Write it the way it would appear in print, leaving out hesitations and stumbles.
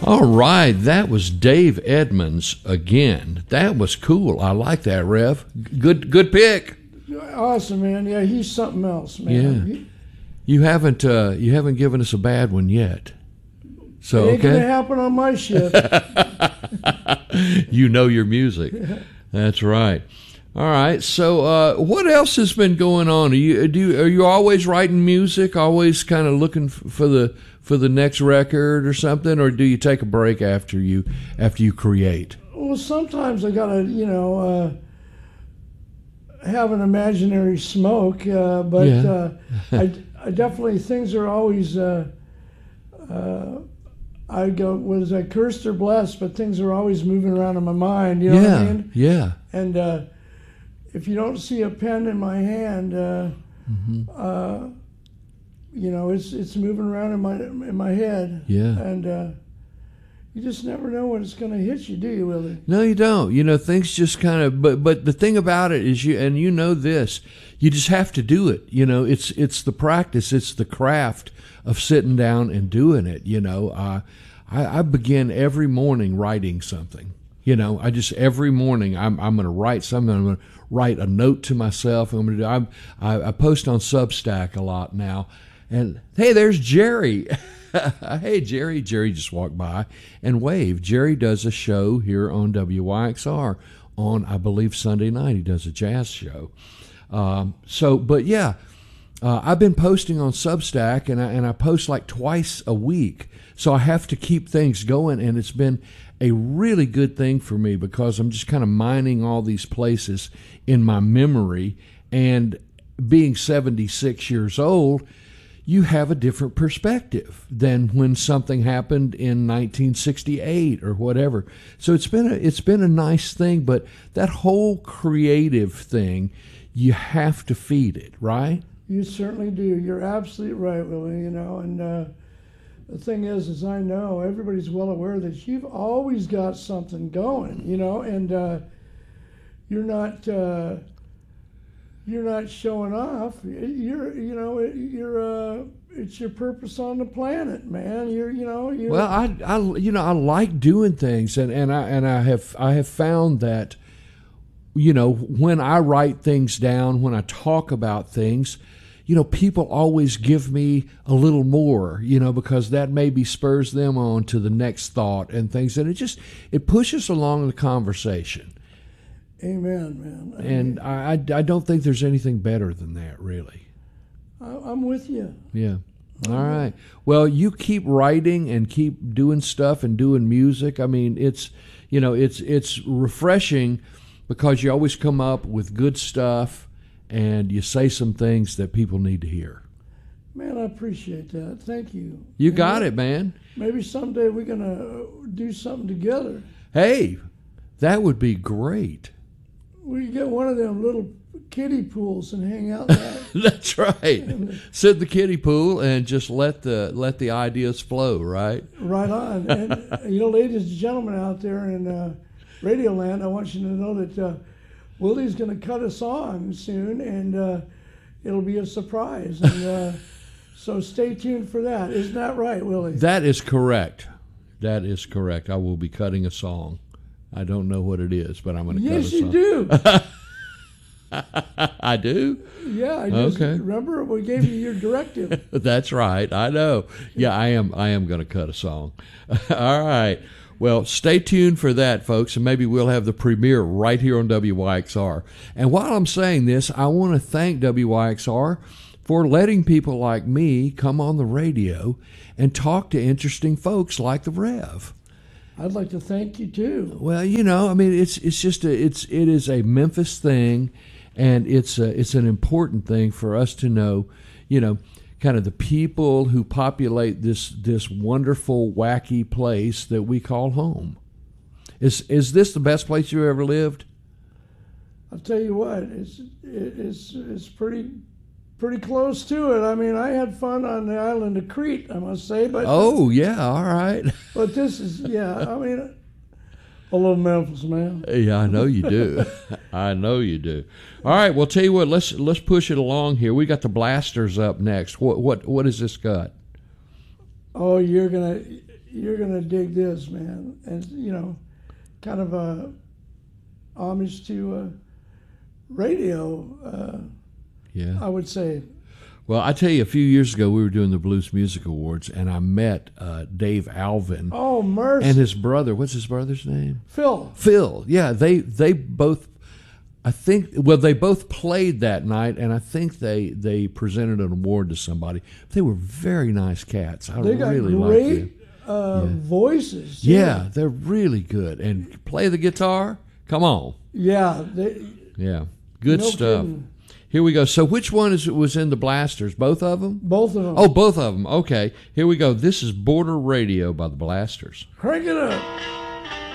All right, that was Dave Edmunds again. That was cool. I like that, Rev. Good pick. Awesome, man. Yeah, he's something else, man. Yeah. You haven't given us a bad one yet. So it ain't gonna happen on my shift. You know your music. That's right. All right. So what else has been going on? Are you always writing music? Always kind of looking for the next record or something, or do you take a break after you create? Well, sometimes I gotta have an imaginary smoke, but Yeah. I definitely, things are always. I go, was I cursed or blessed? But things are always moving around in my mind. You know what I mean? Yeah. And if you don't see a pen in my hand, it's moving around in my head. Yeah. And you just never know when it's going to hit you, do you, Willie? No, you don't. Things just kind of. But the thing about it is, you know this, you just have to do it. It's the practice, it's the craft of sitting down and doing it. I begin every morning writing something. Every morning I'm going to write something. I'm going to write a note to myself. I post on Substack a lot now. And hey, there's Jerry. Hey, Jerry. Jerry just walked by and waved. Jerry does a show here on WYXR on, I believe, Sunday night. He does a jazz show. I've been posting on Substack, and I post like twice a week. So I have to keep things going, and it's been a really good thing for me because I'm just kind of mining all these places in my memory. And being 76 years old, you have a different perspective than when something happened in 1968 or whatever. So it's been a nice thing, but that whole creative thing, you have to feed it, right? You certainly do. You're absolutely right, Willie. And the thing is I know everybody's well aware that you've always got something going, and you're not showing off. It's your purpose on the planet, man. Well, I like doing things, and I have found that, when I write things down, when I talk about things, people always give me a little more, because that maybe spurs them on to the next thought and things, and it pushes along the conversation. Amen, man. And I don't think there's anything better than that, really. I'm with you. Yeah. All right. Well, you keep writing and keep doing stuff and doing music. I mean, it's refreshing because you always come up with good stuff and you say some things that people need to hear. Man, I appreciate that. Thank you. You got it, man. Maybe someday we're going to do something together. Hey, that would be great. We get one of them little kiddie pools and hang out there. That's right. Sit in the kiddie pool and just let the ideas flow, right? Right on. And ladies and gentlemen out there in Radioland, I want you to know that Willie's going to cut a song soon, and it'll be a surprise. And so stay tuned for that. Isn't that right, Willie? That is correct. That is correct. I will be cutting a song. I don't know what it is, but I'm going to cut a song. Yes, you do. I do? Yeah, okay. Remember, we gave you your directive. That's right. I know. Yeah, I am going to cut a song. All right. Well, stay tuned for that, folks, and maybe we'll have the premiere right here on WYXR. And while I'm saying this, I want to thank WYXR for letting people like me come on the radio and talk to interesting folks like the Rev. I'd like to thank you too. Well, I mean, it is a Memphis thing, and it's an important thing for us to know, kind of the people who populate this wonderful, wacky place that we call home. Is this the best place you ever lived? I'll tell you what, it's pretty close to it. I mean, I had fun on the island of Crete, I must say. But oh yeah, all right. But this is I mean, I love Memphis, man. Yeah, I know you do. I know you do. All right, well, tell you what, let's push it along here. We got the Blasters up next. What is this got? Oh, you're gonna you're gonna dig this, man. And kind of a homage to radio. Yeah. I would say. Well, I tell you, a few years ago we were doing the Blues Music Awards, and I met Dave Alvin. Oh, mercy! And his brother. What's his brother's name? Phil. Phil. Yeah, they both. I think. Well, they both played that night, and I think they presented an award to somebody. They were very nice cats. I They got really liked great them. voices. Too. Yeah, they're really good. And play the guitar. Come on. Yeah. Yeah, good No stuff. kidding. Here we go. So which one was in the Blasters? Both of them? Both of them. Oh, both of them. Okay. Here we go. This is Border Radio by the Blasters. Crank it up.